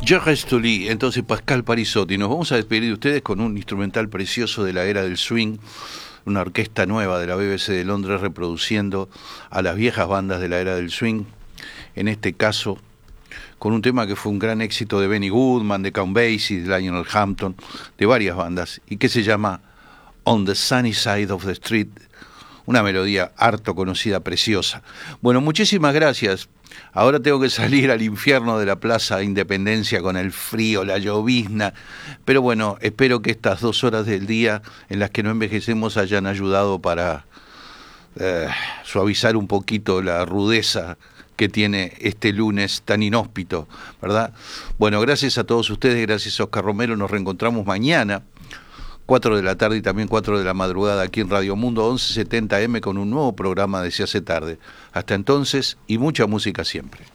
Je reste Lee, entonces Pascal Parisotti. Nos vamos a despedir de ustedes con un instrumental precioso de la era del swing, una orquesta nueva de la BBC de Londres reproduciendo a las viejas bandas de la era del swing, en este caso con un tema que fue un gran éxito de Benny Goodman, de Count Basie, de Lionel Hampton, de varias bandas, y que se llama On the Sunny Side of the Street, una melodía harto conocida, preciosa. Bueno, muchísimas gracias. Ahora tengo que salir al infierno de la Plaza Independencia con el frío, la llovizna, pero bueno, espero que estas 2 horas del día en las que no envejecemos hayan ayudado para suavizar un poquito la rudeza que tiene este lunes tan inhóspito, ¿verdad? Bueno, gracias a todos ustedes, gracias a Oscar Romero, nos reencontramos mañana, 4 de la tarde y también 4 de la madrugada aquí en Radio Mundo 1170M con un nuevo programa de Se hace tarde. Hasta entonces y mucha música siempre.